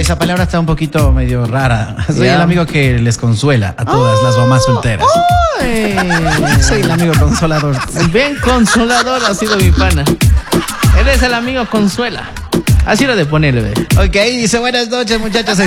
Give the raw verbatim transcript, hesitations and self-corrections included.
esa palabra está un poquito medio rara. Soy Ya. el amigo que les consuela a todas las mamás solteras. Ay, Soy el amigo consolador. bien consolador ha sido mi pana. Eres el amigo consuela. Así lo de ponerle. Ok, dice buenas noches, muchachos.